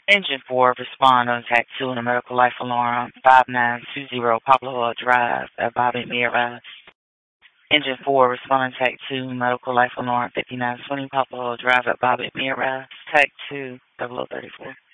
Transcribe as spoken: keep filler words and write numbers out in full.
Engine four, respond on attack two in a medical life alarm, five nine two zero Poplar Hall Drive at Bobby Mira. Engine four, respond on attack two, medical life alarm, fifty-nine twenty Poplar Hall Drive at Bobby Mira. Tech two, double oh thirty-four.